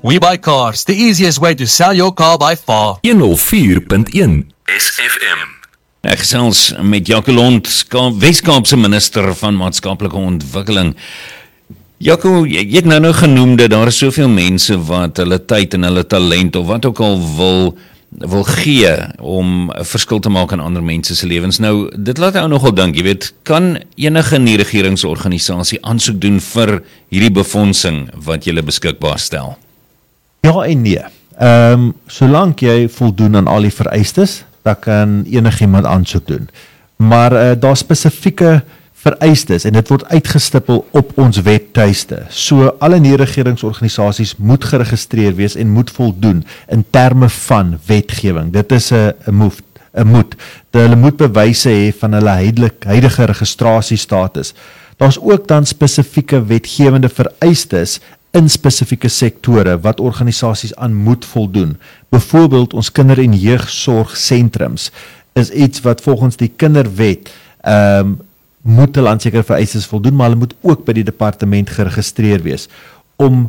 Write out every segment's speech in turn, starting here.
We Buy Cars, the easiest way to sell your car by far. 104.1 SFM. Ek gesels met Jaco Lont, Wes-Kaapse minister van maatskaplike ontwikkeling. Jaco, jy het nou genoem dat daar is soveel mense wat hulle tyd en hulle talent of wat ook al wil gee om 'n verskil te maak in ander mense se lewens. Nou, dit laat ou nogal dink, jy weet, kan enige nie-regeringsorganisasie aansoek doen vir hierdie befondsing wat jy beskikbaar stel? Ja en nee. Solank jy voldoen aan al die vereistes, dan kan enigiemand aansoek doen. Maar daar spesifieke vereistes en dit word uitgestippel op ons webtuiste. So alle nie-regeringsorganisasies moet geregistreer wees en moet voldoen in terme van wetgewing. Dit is 'n moet. Hulle moet bewyse hê van hulle huidige registrasiestatus. Daar's ook dan spesifieke wetgewende vereistes in spesifieke sektore wat organisasies aan moet voldoen. Byvoorbeeld ons kinder- en jeugsorgsentrums is iets wat volgens die kinderwet moet hulle aan sekere vereistes voldoen, maar hulle moet ook by die departement geregistreer wees. Om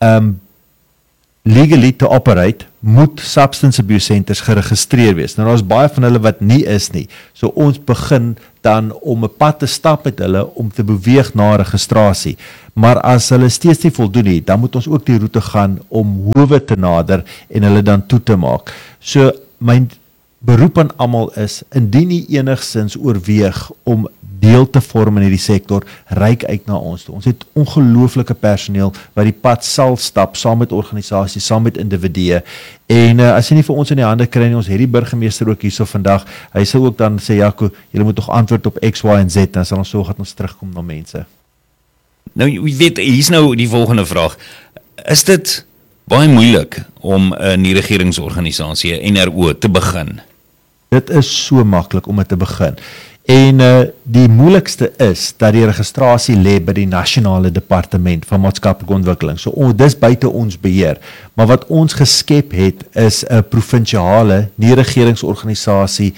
legally te operate, moet substance abuse centers geregistreer wees. Nou, daar is baie van hulle wat nie is nie. So ons begin dan om 'n pad te stap met hulle om te beweeg na registrasie. Maar as hulle steeds nie voldoen nie, dan moet ons ook die roete gaan om howe te nader en hulle dan toe te maak. So my beroep aan almal is, indien nie enigsins oorweeg om deel te vorm in hierdie sektor, reik uit na ons toe. Ons het ongelooflike personeel wat die pad sal stap, saam met organisasies, saam met individue, en as jy nie vir ons in die hande kry nie, ons het die burgemeester ook hierso vandag, hy sal ook dan sê, Jaco, julle moet toch antwoord op X, Y en Z, dan sal ons sorg dat ons terugkom na mense. Nou, jy weet, hier is nou die volgende vraag. Is dit baie moeilik om 'n nie-regeringsorganisasie, 'n NRO, te begin? Dit is so maklik om dit te begin. En die moeilikste is dat die registrasie lê by die nasionale departement van maatskaplike ontwikkeling. So dis buite ons beheer. Maar wat ons geskep het is 'n provinsiale nie-regeringsorganisasie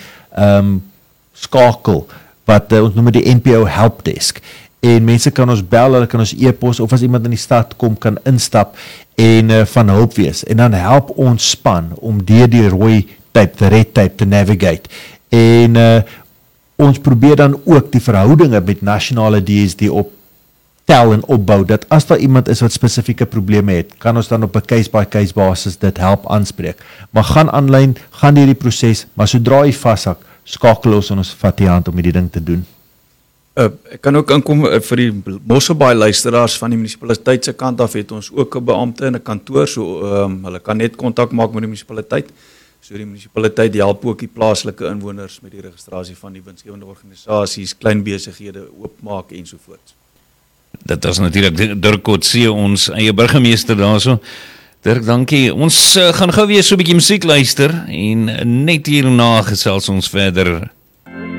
skakel wat ons noem die NPO helpdesk. En mense kan ons bel, hulle kan ons e-pos of as iemand in die stad kom kan instap en van hulp wees. En dan help ons span om deur die rooi tape, die red tape te navigate. En ons probeer dan ook die verhoudinge met nasionale DSD optel en opbou, dat as daar iemand is wat spesifieke probleme het, kan ons dan op 'n case-by-case basis dit help aanspreek. Maar gaan aanlyn, gaan hierdie proses, maar sodra jy vashak, skakel ons vat die hand om hierdie ding te doen. Ek kan ook inkom vir die Mosselbaai luisteraars van die munisipaliteit se kant af, het ons ook 'n beampte in 'n kantoor, so hulle kan net kontak maak met die munisipaliteit. So die munisipaliteit help ook die plaaslike inwoners met die registrasie van die winsgewende organisasies, klein besighede oopmaak ensovoorts. Dit is natuurlik Dirk Coetzee, ons eie burgemeester daarso. Dirk, dankie. Ons gaan gou weer so 'n bietjie musiek luister en net hierna gesels ons verder